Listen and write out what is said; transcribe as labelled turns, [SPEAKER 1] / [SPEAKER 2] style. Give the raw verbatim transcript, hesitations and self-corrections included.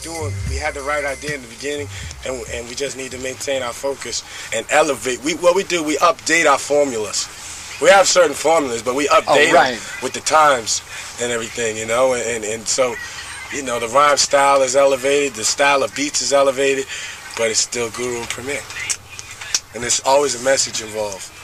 [SPEAKER 1] doing, we had the right idea in the beginning, and and we just need to maintain our focus and elevate. We what we do, we update our formulas. We have certain formulas, but we update
[SPEAKER 2] oh, right.
[SPEAKER 1] them with the times and everything, you know. And, and and so, you know, the rhyme style is elevated, the style of beats is elevated, but it's still Guru and Premier, and there's always a message involved.